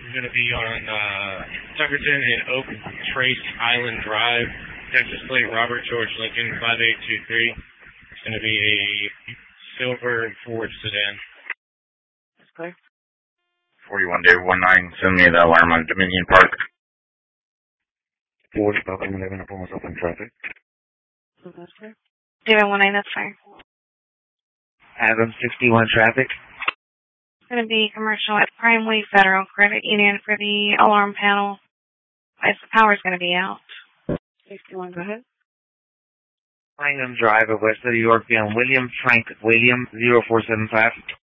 is going to be on Tuckerton and Oak Trace Island Drive, Texas Plate Robert George Lincoln 5823. It's going to be a silver Ford sedan. Okay. 41 Day 19, send me the alarm on Dominion Park. Ford, Papa 11, almost open traffic. Okay. 019, that's fine. Adam 61 traffic. It's going to be commercial at Primeway Federal Credit Union for the alarm panel. The power's going to be out. 61, go ahead. Langham Drive at West of York, on William Frank William 0475.